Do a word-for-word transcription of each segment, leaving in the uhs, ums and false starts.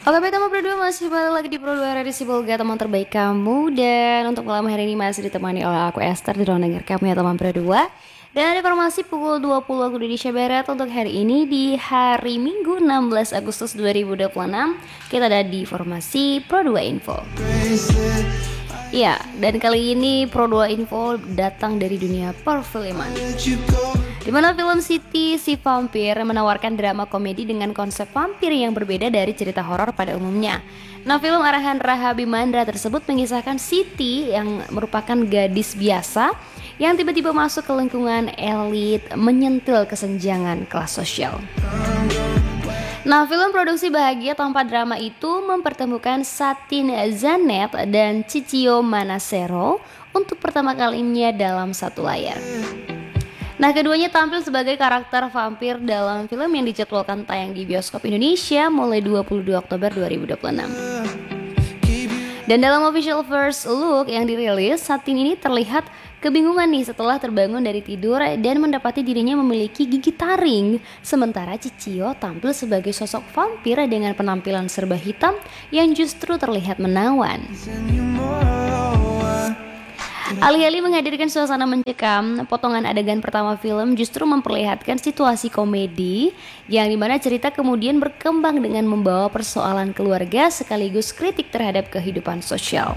Oke, baik teman Pro dua masih balik lagi di Pro dua R R I Sibolga, teman terbaik kamu. Dan untuk malam hari ini masih ditemani oleh aku Esther di ruang dengar kamu ya teman Pro dua. Dan ada informasi pukul dua puluh waktu Indonesia Barat untuk hari ini di hari Minggu enam belas Agustus dua ribu dua puluh enam. Kita ada di informasi Pro dua Info. Ya, dan kali ini Pro dua Info datang dari dunia perfilman, di mana film Siti si Vampir menawarkan drama komedi dengan konsep vampir yang berbeda dari cerita horor pada umumnya. Nah, film arahan Rahabi Mandra tersebut mengisahkan Siti yang merupakan gadis biasa yang tiba-tiba masuk ke lingkungan elit, menyentil kesenjangan kelas sosial. Nah, film produksi bahagia tanpa drama itu mempertemukan Satin Zanet dan Cicio Manasero untuk pertama kalinya dalam satu layar. Nah, keduanya tampil sebagai karakter vampir dalam film yang dijadwalkan tayang di bioskop Indonesia mulai dua puluh dua Oktober dua ribu dua puluh enam. Dan dalam official first look yang dirilis, Satin ini terlihat kebingungan nih setelah terbangun dari tidur dan mendapati dirinya memiliki gigi taring. Sementara Cicio tampil sebagai sosok vampir dengan penampilan serba hitam yang justru terlihat menawan. Alih-alih menghadirkan suasana mencekam, potongan adegan pertama film justru memperlihatkan situasi komedi yang dimana cerita kemudian berkembang dengan membawa persoalan keluarga sekaligus kritik terhadap kehidupan sosial.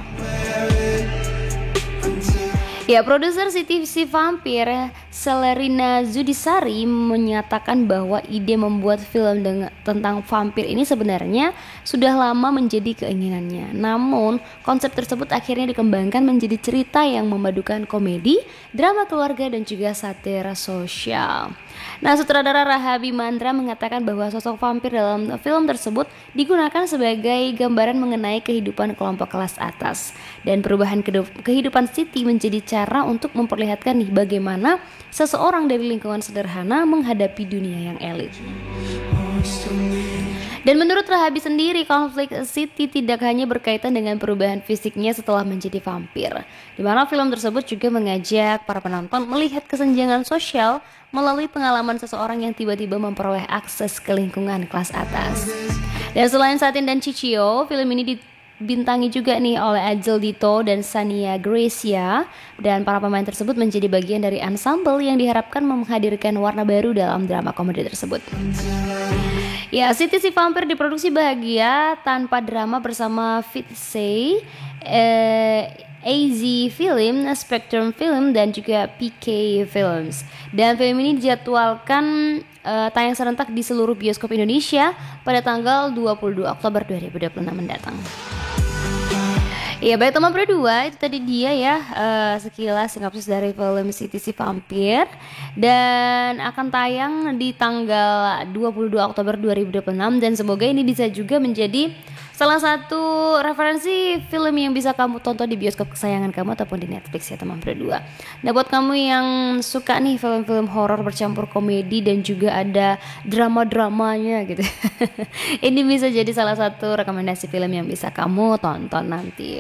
Ya, produser Siti si Vampir, Selerina Zudisari, menyatakan bahwa ide membuat film dengan, tentang vampir ini sebenarnya sudah lama menjadi keinginannya. Namun, konsep tersebut akhirnya dikembangkan menjadi cerita yang memadukan komedi, drama keluarga, dan juga satir sosial. Nah, sutradara Rahabi Mandra mengatakan bahwa sosok vampir dalam film tersebut digunakan sebagai gambaran mengenai kehidupan kelompok kelas atas dan perubahan kehidupan Siti menjadi cara untuk memperlihatkan nih bagaimana seseorang dari lingkungan sederhana menghadapi dunia yang elit. Dan menurut Rahabi sendiri, konflik Siti tidak hanya berkaitan dengan perubahan fisiknya setelah menjadi vampir, di mana film tersebut juga mengajak para penonton melihat kesenjangan sosial melalui pengalaman seseorang yang tiba-tiba memperoleh akses ke lingkungan kelas atas. Dan selain Satin dan Cicio, film ini dibintangi juga nih oleh Ajel Dito dan Sania Gracia, dan para pemain tersebut menjadi bagian dari ensemble yang diharapkan menghadirkan warna baru dalam drama komedi tersebut. Ya, Siti si Vampir diproduksi bahagia tanpa drama bersama Fitzy, eh, A Z Film, Spectrum Film, dan juga P K Films. Dan film ini dijadwalkan uh, tayang serentak di seluruh bioskop Indonesia pada tanggal dua puluh dua Oktober dua ribu dua puluh enam mendatang. Ya, baik teman Pro dua, itu tadi dia ya uh, sekilas sinopsis dari film Siti si Vampir, dan akan tayang di tanggal dua puluh dua Oktober dua ribu dua puluh enam, dan semoga ini bisa juga menjadi salah satu referensi film yang bisa kamu tonton di bioskop kesayangan kamu ataupun di Netflix ya teman Pro dua. Nah, buat kamu yang suka nih film-film horor bercampur komedi dan juga ada drama-dramanya gitu, ini bisa jadi salah satu rekomendasi film yang bisa kamu tonton nanti.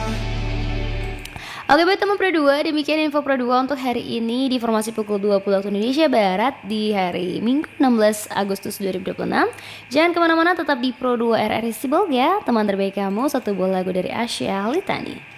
Oke, baik teman Pro dua, demikian info Pro dua untuk hari ini di informasi pukul dua puluh waktu Indonesia Barat di hari Minggu enam belas Agustus dua ribu dua puluh enam. Jangan kemana-mana, tetap di Pro dua R R I Sibolga ya, teman terbaik kamu. Satu buah lagu dari Asya Litani.